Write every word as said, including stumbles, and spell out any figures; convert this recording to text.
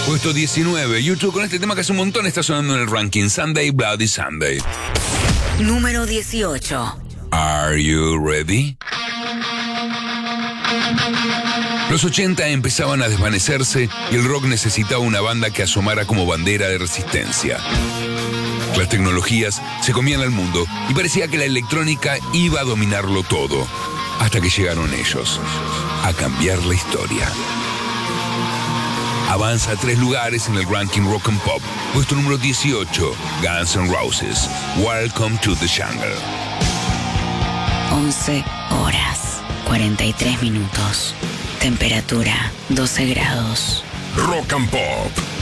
Puesto diecinueve, YouTube con este tema que hace un montón está sonando en el ranking. Sunday, Bloody Sunday. Número dieciocho. Are you ready? Los ochenta empezaban a desvanecerse y el rock necesitaba una banda que asomara como bandera de resistencia. Las tecnologías se comían al mundo y parecía que la electrónica iba a dominarlo todo, hasta que llegaron ellos, a cambiar la historia. Avanza a tres lugares en el ranking Rock and Pop. Puesto número dieciocho, Guns N' Roses, Welcome to the Jungle. once horas, cuarenta y tres minutos. Temperatura, doce grados. Rock and Pop.